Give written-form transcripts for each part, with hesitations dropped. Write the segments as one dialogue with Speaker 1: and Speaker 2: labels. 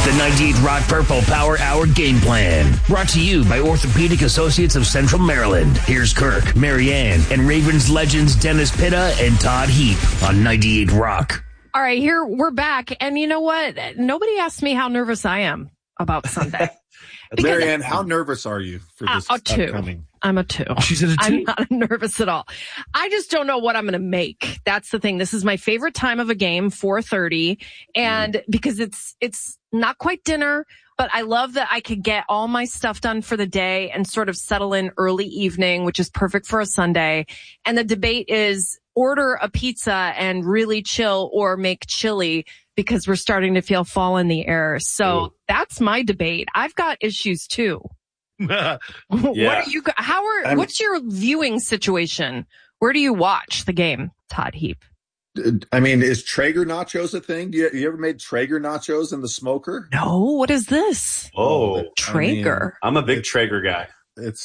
Speaker 1: The 98 Rock Purple Power Hour Game Plan. Brought to you by Orthopedic Associates of Central Maryland. Here's Kirk, Marianne, and Ravens legends Dennis Pitta and Todd Heap on 98 Rock.
Speaker 2: All right, here we're back. And you know what? Nobody asked me how nervous I am about Sunday.
Speaker 3: Marianne, how nervous are you for this upcoming?
Speaker 2: I'm a 2.
Speaker 4: She's at a 2.
Speaker 2: I'm not nervous at all. I just don't know what I'm going to make. That's the thing. This is my favorite time of a game, 4:30. And because it's not quite dinner, but I love that I could get all my stuff done for the day and sort of settle in early evening, which is perfect for a Sunday. And the debate is order a pizza and really chill or make chili because we're starting to feel fall in the air. So that's my debate. I've got issues too.
Speaker 4: Yeah.
Speaker 2: What are you? What's your viewing situation? Where do you watch the game, Todd Heap?
Speaker 3: I mean, is Traeger nachos a thing? You ever made Traeger nachos in the smoker?
Speaker 2: No. What is this?
Speaker 5: Oh,
Speaker 2: Traeger.
Speaker 5: I'm a big Traeger guy.
Speaker 3: It's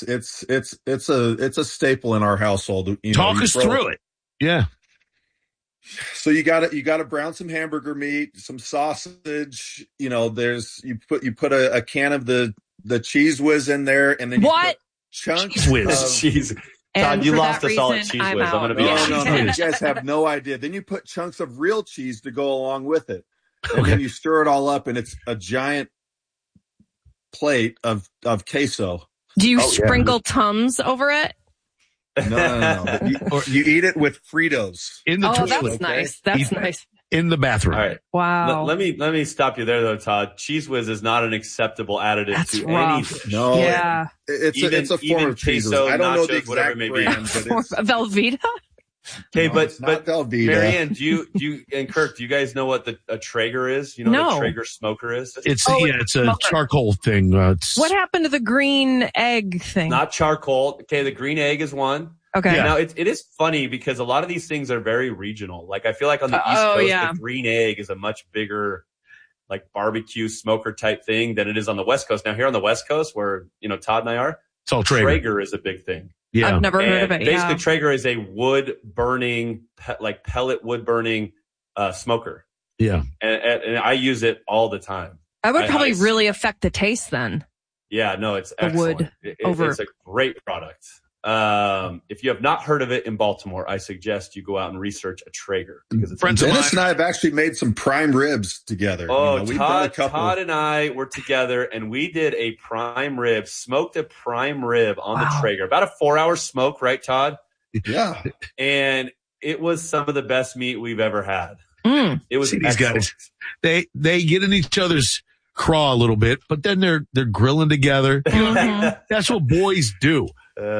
Speaker 3: a staple in our household.
Speaker 4: Talk us through it. Yeah.
Speaker 3: So you gotta brown some hamburger meat, some sausage. You put a can of the Cheese Whiz in there, and then you put chunks of
Speaker 5: cheese. Todd, you lost us all at Cheese Whiz. I'm going to be honest.
Speaker 3: No. You guys have no idea. Then you put chunks of real cheese to go along with it. And then you stir it all up, and it's a giant plate of queso.
Speaker 2: Do you sprinkle Tums over it?
Speaker 3: No. You eat it with Fritos.
Speaker 4: In the toilet.
Speaker 2: That's nice. That's nice.
Speaker 4: In the bathroom.
Speaker 5: All right.
Speaker 2: Wow.
Speaker 5: Let me stop you there, though, Todd. Cheese Whiz is not an acceptable additive to any dish.
Speaker 3: No.
Speaker 2: Yeah.
Speaker 3: It's a form of cheese.
Speaker 5: Queso,
Speaker 3: I don't know
Speaker 5: nachos,
Speaker 3: the exact
Speaker 5: whatever it may be.
Speaker 3: brand, but it's
Speaker 2: Velveeta?
Speaker 5: Okay, but
Speaker 3: Velveeta.
Speaker 5: Marianne, do you and Kirk, do you guys know what a Traeger is? You know what a Traeger smoker is?
Speaker 4: It's a charcoal thing.
Speaker 2: What happened to the green egg thing?
Speaker 5: Not charcoal. Okay, the green egg is one.
Speaker 2: Okay.
Speaker 5: Yeah. Now it is funny because a lot of these things are very regional. Like I feel like on the East Coast, the green egg is a much bigger like barbecue smoker type thing than it is on the West Coast. Now here on the West Coast where, Todd and I are,
Speaker 4: it's all Traeger.
Speaker 5: Traeger is a big thing.
Speaker 4: Yeah.
Speaker 2: I've never heard of it.
Speaker 5: Basically Traeger is a wood burning, pellet wood burning, smoker.
Speaker 4: Yeah.
Speaker 5: And I use it all the time.
Speaker 2: I would probably really affect the taste then.
Speaker 5: Yeah, no, it's
Speaker 2: the
Speaker 5: excellent.
Speaker 2: Wood
Speaker 5: It's a great product. If you have not heard of it in Baltimore, I suggest you go out and research a Traeger because it's
Speaker 3: Dennis and I have actually made some prime ribs together.
Speaker 5: Oh, Todd and I were together and we did a prime rib, smoked a prime rib on the Traeger. About a 4-hour smoke, right, Todd?
Speaker 3: Yeah.
Speaker 5: And it was some of the best meat we've ever had. It was
Speaker 4: these guys. They get in each other's craw a little bit, but then they're grilling together. That's what boys do.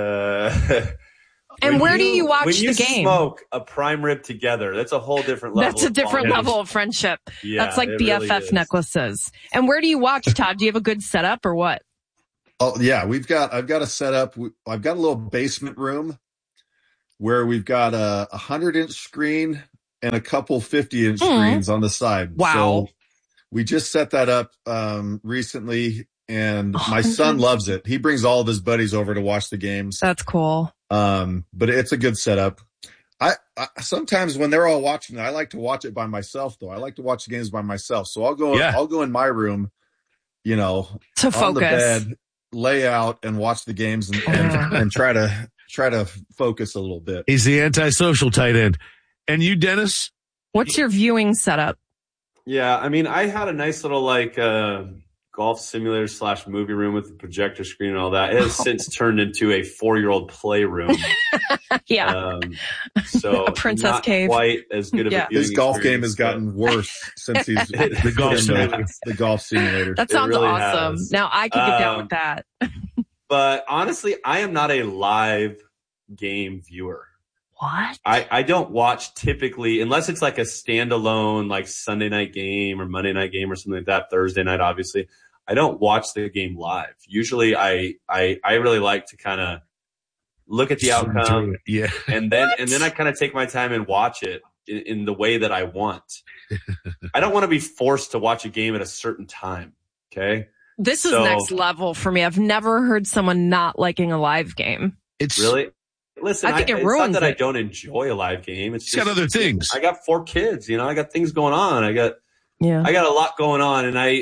Speaker 2: And where do you watch the game?
Speaker 5: When you smoke a prime rib together, that's a whole different level.
Speaker 2: That's a different level of friendship.
Speaker 5: Yeah,
Speaker 2: that's like BFF
Speaker 5: really
Speaker 2: necklaces. And where do you watch, Todd? Do you have a good setup or what?
Speaker 3: Oh yeah, I've got a setup. I've got a little basement room where we've got a 100-inch screen and a couple 50-inch screens on the side.
Speaker 2: Wow.
Speaker 3: So we just set that up something and my son loves it. He brings all of his buddies over to watch the games.
Speaker 2: That's cool.
Speaker 3: But it's a good setup. I sometimes when they're all watching it, I like to watch it by myself though. I like to watch the games by myself. So I'll go in my room,
Speaker 2: to
Speaker 3: on
Speaker 2: focus.
Speaker 3: the bed, lay out and watch the games and try to focus a little bit.
Speaker 4: He's the antisocial tight end. And you, Dennis?
Speaker 2: What's your viewing setup?
Speaker 5: Yeah, I mean, I had a nice little golf simulator / movie room with the projector screen and all that. It has since turned into a 4-year-old playroom.
Speaker 2: Yeah.
Speaker 5: So
Speaker 2: a princess
Speaker 5: not
Speaker 2: cave.
Speaker 5: Quite as good of a viewing
Speaker 3: His golf game
Speaker 5: experience,
Speaker 3: has gotten worse since he's the golf simulator.
Speaker 2: That sounds
Speaker 5: really
Speaker 2: awesome.
Speaker 5: has.
Speaker 2: Now I can get down with that.
Speaker 5: But honestly, I am not a live game viewer.
Speaker 2: What?
Speaker 5: I don't watch typically, unless it's like a standalone, like Sunday night game or Monday night game or something like that, Thursday night, obviously. I don't watch the game live. Usually I really like to kind of look at the outcome.
Speaker 4: Yeah.
Speaker 5: And then I kind of take my time and watch it in the way that I want. I don't want to be forced to watch a game at a certain time. Okay.
Speaker 2: This is next level for me. I've never heard someone not liking a live game.
Speaker 4: It's
Speaker 5: really, listen,
Speaker 2: I think it
Speaker 5: it's
Speaker 2: ruins
Speaker 5: not that
Speaker 2: it.
Speaker 5: I don't enjoy a live game. It's
Speaker 4: got other things.
Speaker 5: I got 4 kids, I got things going on. I got a lot going on, and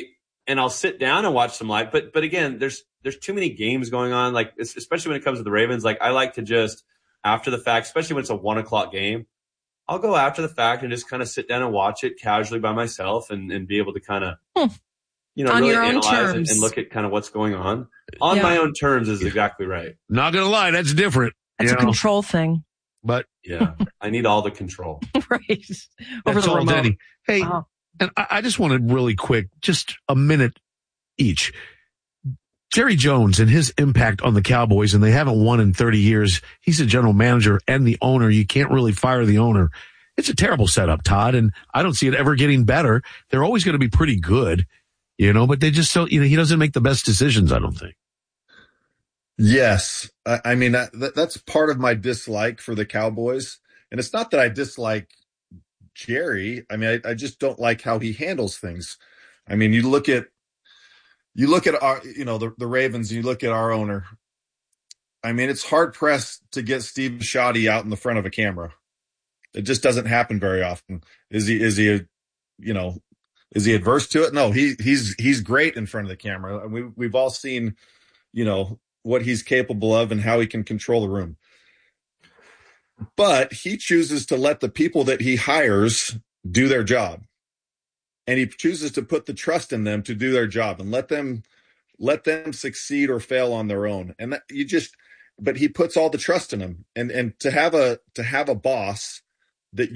Speaker 5: I'll sit down and watch some live. But again, there's too many games going on. Like, especially when it comes to the Ravens, like I like to just after the fact, especially when it's a 1:00 game, I'll go after the fact and just kind of sit down and watch it casually by myself and be able to kind of, really analyze and look at kind of what's going on my own terms is exactly right.
Speaker 4: Not going to lie. That's different.
Speaker 2: It's a control thing.
Speaker 4: But
Speaker 5: yeah, I need all the control.
Speaker 2: Right. Over the remote.
Speaker 4: Denny. Hey, and I just wanted really quick, just a minute each. Jerry Jones and his impact on the Cowboys, and they haven't won in 30 years. He's a general manager and the owner. You can't really fire the owner. It's a terrible setup, Todd, and I don't see it ever getting better. They're always going to be pretty good, but they just don't, he doesn't make the best decisions, I don't think.
Speaker 3: Yes. I mean, that's part of my dislike for the Cowboys. And it's not that I dislike Jerry. I mean, I just don't like how he handles things. I mean, you look at our, the Ravens, you look at our owner. I mean, it's hard pressed to get Steve Bisciotti out in the front of a camera. It just doesn't happen very often. Is he adverse to it? No, he's great in front of the camera. We've all seen, what he's capable of and how he can control the room. But he chooses to let the people that he hires do their job. And he chooses to put the trust in them to do their job and let them succeed or fail on their own. And but he puts all the trust in them. And to have a boss that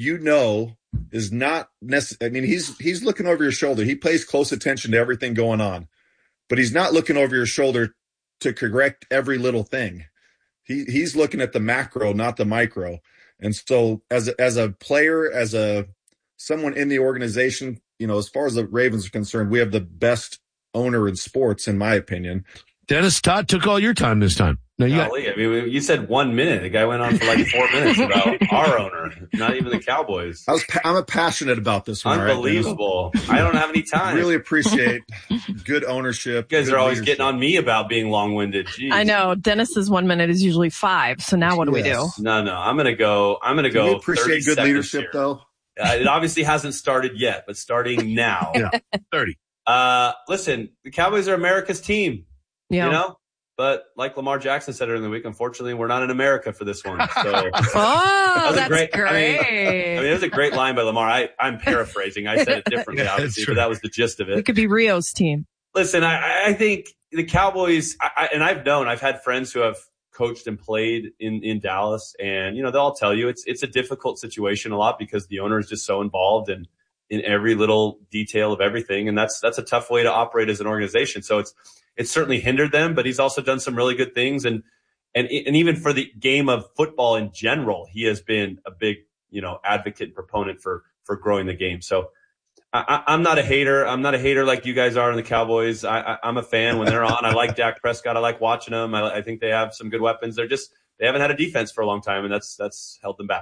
Speaker 3: is not necessary. I mean, he's looking over your shoulder. He pays close attention to everything going on, but he's not looking over your shoulder to correct every little thing. He's looking at the macro, not the micro. And so as a player, as someone in the organization, as far as the Ravens are concerned, we have the best owner in sports, in my opinion.
Speaker 4: Dennis, Todd took all your time this time. No,
Speaker 5: you said 1 minute. The guy went on for like 4 minutes about our owner, not even the Cowboys.
Speaker 3: I'm passionate about this one.
Speaker 5: Unbelievable. Right, I don't have any time.
Speaker 3: Really appreciate good ownership.
Speaker 5: You guys are always getting on me about being long-winded. Jeez.
Speaker 2: I know. Dennis's 1 minute is usually 5. So now what do we do?
Speaker 5: No. I'm going to go. Do you
Speaker 3: appreciate good leadership here, though?
Speaker 5: It obviously hasn't started yet, but starting now.
Speaker 4: Yeah, 30.
Speaker 5: Listen, the Cowboys are America's team.
Speaker 2: Yeah.
Speaker 5: But like Lamar Jackson said during the week, unfortunately, we're not in America for this one. So
Speaker 2: that's great.
Speaker 5: I mean, it was a great line by Lamar. I'm paraphrasing. I said it differently, obviously, but that was the gist of it.
Speaker 2: It could be Rio's team.
Speaker 5: Listen, I think the Cowboys, I've had friends who have coached and played in Dallas, and, they'll all tell you it's a difficult situation a lot because the owner is just so involved in every little detail of everything. And that's a tough way to operate as an organization. So it's certainly hindered them, but he's also done some really good things. And even for the game of football in general, he has been a big, advocate and proponent for growing the game. So I'm not a hater. I'm not a hater like you guys are in the Cowboys. I'm a fan when they're on. I like Dak Prescott. I like watching them. I think they have some good weapons. They haven't had a defense for a long time, and that's held them back.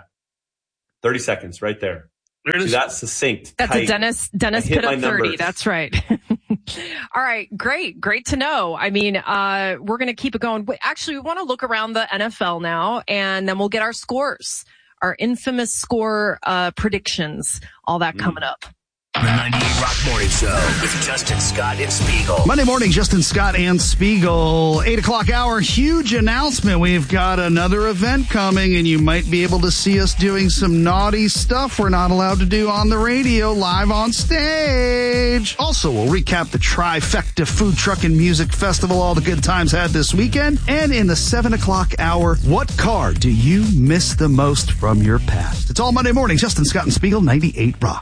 Speaker 5: 30 seconds right there. See, that's succinct.
Speaker 2: That's tight. A Dennis put up 30.
Speaker 5: Numbers.
Speaker 2: That's right. All right. Great to know. I mean, we're going to keep it going. Actually, we want to look around the NFL now, and then we'll get our scores, our infamous score predictions, all that coming up.
Speaker 1: The 98 Rock Morning Show with Justin Scott and Spiegel.
Speaker 6: Monday morning, Justin Scott and Spiegel. 8 o'clock hour, huge announcement. We've got another event coming, and you might be able to see us doing some naughty stuff we're not allowed to do on the radio live on stage. Also, we'll recap the Trifecta Food Truck and Music Festival, all the good times had this weekend. And in the 7 o'clock hour, what car do you miss the most from your past? It's all Monday morning, Justin Scott and Spiegel, 98 Rock.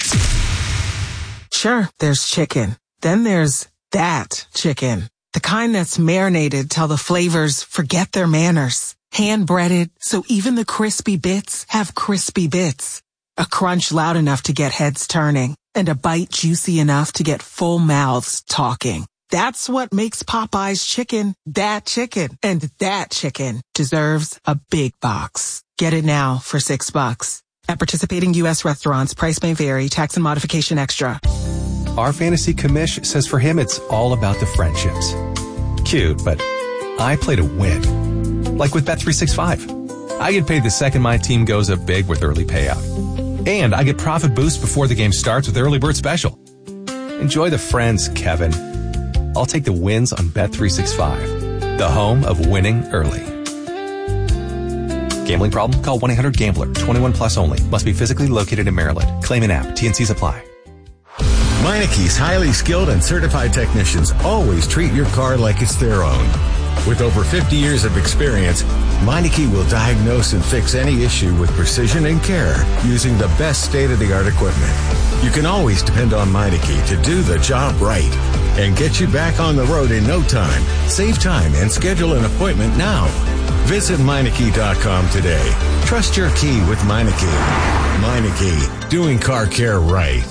Speaker 7: Sure, there's chicken. Then there's that chicken. The kind that's marinated till the flavors forget their manners. Hand-breaded, so even the crispy bits have crispy bits. A crunch loud enough to get heads turning. And a bite juicy enough to get full mouths talking. That's what makes Popeye's chicken that chicken. And that chicken deserves a big box. Get it now for $6. At participating U.S. restaurants, price may vary, tax and modification extra.
Speaker 8: Our fantasy commish says for him it's all about the friendships. Cute, but I play to win. Like with Bet365. I get paid the second my team goes up big with early payout. And I get profit boost before the game starts with Early Bird Special. Enjoy the friends, Kevin. I'll take the wins on Bet365, the home of winning early. Gambling problem? Call 1-800-GAMBLER. 21 plus only. Must be physically located in Maryland. Claim an app. T&Cs apply.
Speaker 9: Meineke's highly skilled and certified technicians always treat your car like it's their own. With over 50 years of experience, Meineke will diagnose and fix any issue with precision and care using the best state-of-the-art equipment. You can always depend on Meineke to do the job right and get you back on the road in no time. Save time and schedule an appointment now. Visit Meineke.com today. Trust your key with Meineke. Meineke, doing car care right.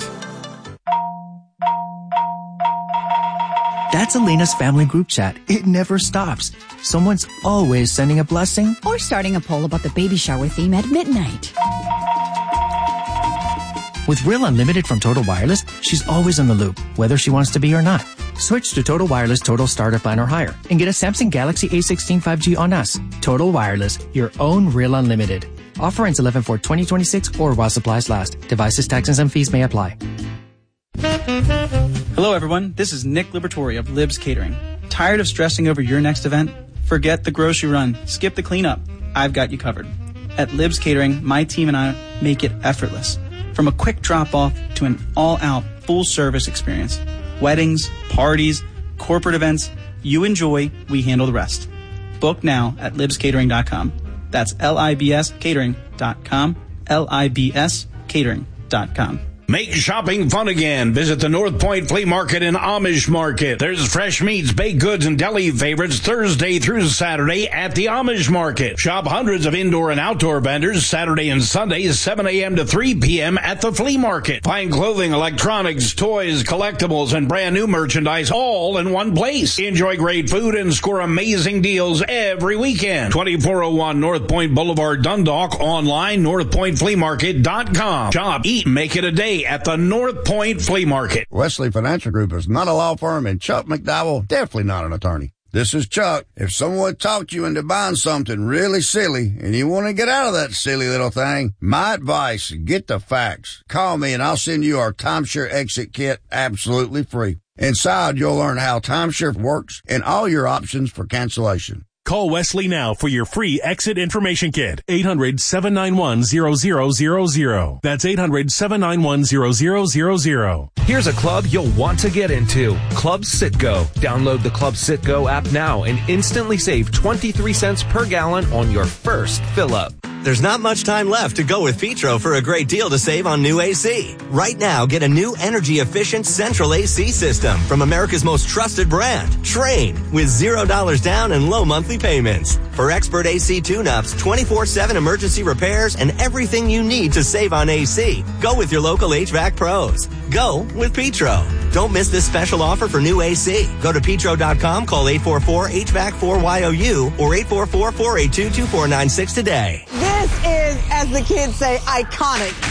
Speaker 10: That's Elena's family group chat. It never stops. Someone's always sending a blessing
Speaker 11: or starting a poll about the baby shower theme at midnight.
Speaker 10: With Real Unlimited from Total Wireless, she's always in the loop, whether she wants to be or not. Switch to Total Wireless Total Starter Plan or higher and get a Samsung Galaxy A16 5G on us. Total Wireless, your own Real Unlimited. Offer ends 11/4/2026 or while supplies last. Devices, taxes, and fees may apply.
Speaker 12: Hello, everyone. This is Nick Libertori of Libs Catering. Tired of stressing over your next event? Forget the grocery run. Skip the cleanup. I've got you covered. At Libs Catering, my team and I make it effortless. From a quick drop-off to an all-out, full-service experience. Weddings, parties, corporate events. You enjoy, we handle the rest. Book now at libscatering.com. That's LIBScatering.com. LIBScatering.com.
Speaker 13: Make shopping fun again. Visit the North Point Flea Market and Amish Market. There's fresh meats, baked goods, and deli favorites Thursday through Saturday at the Amish Market. Shop hundreds of indoor and outdoor vendors Saturday and Sunday, 7 a.m. to 3 p.m. at the Flea Market. Find clothing, electronics, toys, collectibles, and brand new merchandise all in one place. Enjoy great food and score amazing deals every weekend. 2401 North Point Boulevard, Dundalk. Online, northpointfleamarket.com. Shop, eat, make it a day at the North Point Flea Market.
Speaker 14: Wesley Financial Group is not a law firm, and Chuck McDowell definitely not an attorney. This is Chuck. If someone talked you into buying something really silly and you want to get out of that silly little thing, my advice, get the facts. Call me and I'll send you our timeshare exit kit absolutely free. Inside, you'll learn how timeshare works and all your options for cancellation.
Speaker 15: Call Wesley now for your free exit information kit. 800-791-0000. That's 800-791-0000.
Speaker 16: Here's a club you'll want to get into. Club Citgo. Download the Club Citgo app now and instantly save 23 cents per gallon on your first fill up.
Speaker 17: There's not much time left to go with Petro for a great deal to save on new AC. Right now, get a new energy-efficient central AC system from America's most trusted brand, Trane, with $0 down and low monthly payments. For expert AC tune-ups, 24/7 emergency repairs, and everything you need to save on AC, go with your local HVAC pros. Go with Petro. Don't miss this special offer for new AC. Go to petro.com, call 844-HVAC-4YOU or 844-482-2496 today.
Speaker 18: This is, as the kids say, iconic.